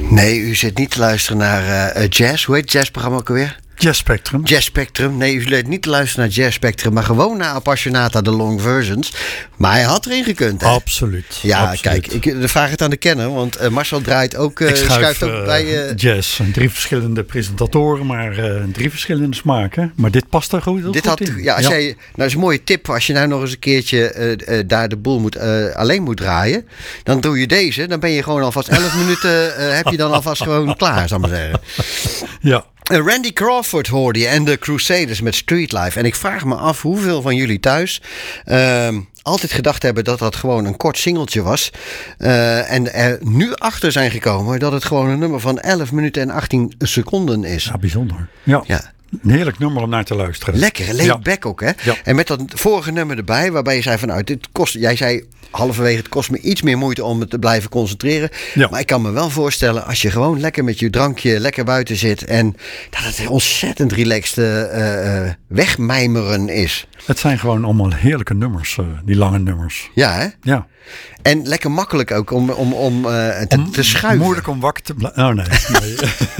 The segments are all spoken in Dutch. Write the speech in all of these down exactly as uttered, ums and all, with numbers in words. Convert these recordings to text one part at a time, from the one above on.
Nee, u zit niet te luisteren naar uh, jazz. Hoe heet het jazzprogramma ook alweer? Jazz Spectrum. Jazz Spectrum. Nee, u zit niet te luisteren naar Jazz Spectrum, maar gewoon naar Appassionata, de long versions. Maar hij had erin gekund, hè? Absoluut. Ja, absoluut. Kijk, ik vraag het aan de kenner, want uh, Marcel draait ook, uh, ik schuif, schuift ook uh, bij... Uh, jazz. Drie verschillende presentatoren, maar uh, drie verschillende smaken. Maar dit past er goed, dit goed had, in. Ja, als ja. jij, nou, dat is een mooie tip. Als je nou nog eens een keertje uh, uh, daar de boel moet, uh, alleen moet draaien, dan doe je deze. Dan ben je gewoon alvast elf minuten, uh, heb je dan alvast gewoon klaar, zal ik maar zeggen. Ja. Uh, Randy Crawford hoorde je en de Crusaders met Street Life. En ik vraag me af hoeveel van jullie thuis uh, altijd gedacht hebben dat dat gewoon een kort singeltje was. Uh, en er nu achter zijn gekomen dat het gewoon een nummer van elf minuten en achttien seconden is. Ja, bijzonder. Ja. Ja. Een heerlijk nummer om naar te luisteren. Lekker, laid ja. back ook, hè? Ja. En met dat vorige nummer erbij, waarbij je zei van, nou, dit kost, jij zei halverwege, het kost me iets meer moeite om me te blijven concentreren. Ja. Maar ik kan me wel voorstellen, als je gewoon lekker met je drankje lekker buiten zit en dat het ontzettend relaxed uh, uh, wegmijmeren is. Het zijn gewoon allemaal heerlijke nummers, uh, die lange nummers. Ja, hè? Ja. En lekker makkelijk ook om, om, om uh, te, om, te schuiven. Moeilijk om wakker te blijven. Oh nee. nee.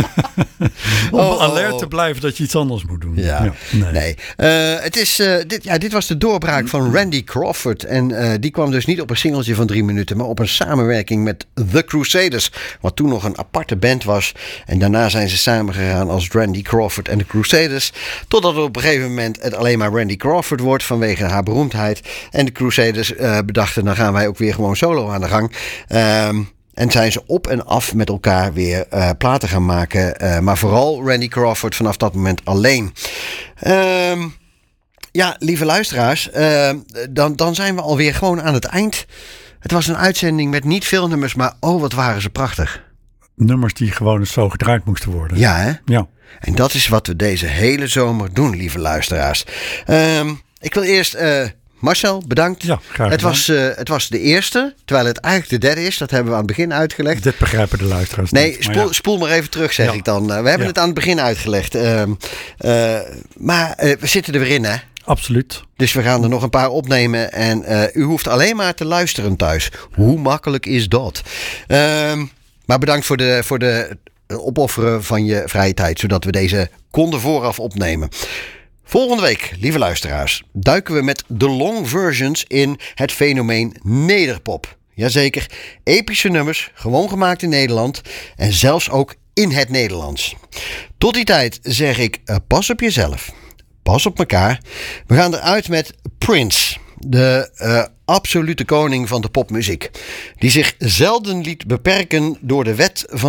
om oh, oh, alert oh. te blijven dat je iets anders moet doen. Ja, ja nee. nee. Uh, het is, uh, dit, ja, dit was de doorbraak van Randy Crawford. En uh, die kwam dus niet op een singeltje van drie minuten, maar op een samenwerking met The Crusaders. Wat toen nog een aparte band was. En daarna zijn ze samengegaan als Randy Crawford en The Crusaders. Totdat het op een gegeven moment het alleen maar Randy Crawford wordt vanwege haar beroemdheid. En de Crusaders uh, bedachten, dan gaan wij ook weer gewoon solo aan de gang. Um, En zijn ze op en af met elkaar weer uh, platen gaan maken. Uh, maar vooral Randy Crawford vanaf dat moment alleen. Um, ja, lieve luisteraars. Uh, dan, dan zijn we alweer gewoon aan het eind. Het was een uitzending met niet veel nummers. Maar oh, wat waren ze prachtig. Nummers die gewoon eens zo gedraaid moesten worden. Ja, hè? Ja. En dat is wat we deze hele zomer doen, lieve luisteraars. Um, ik wil eerst... Uh, Marcel, bedankt. Ja, graag het, was, uh, het was de eerste, terwijl het eigenlijk de derde is. Dat hebben we aan het begin uitgelegd. Dit begrijpen de luisteraars nee, niet. Spoel, ja. spoel maar even terug, zeg ja. ik dan. Uh, we hebben ja. het aan het begin uitgelegd. Uh, uh, maar uh, we zitten er weer in, hè? Absoluut. Dus we gaan er nog een paar opnemen. En uh, u hoeft alleen maar te luisteren thuis. Hoe makkelijk is dat? Uh, maar bedankt voor de, voor de opofferen van je vrije tijd. Zodat we deze konden vooraf opnemen. Volgende week, lieve luisteraars, duiken we met de long versions in het fenomeen nederpop. Jazeker, epische nummers, gewoon gemaakt in Nederland en zelfs ook in het Nederlands. Tot die tijd zeg ik, uh, pas op jezelf, pas op elkaar. We gaan eruit met Prince, de uh, absolute koning van de popmuziek. Die zich zelden liet beperken door de wet van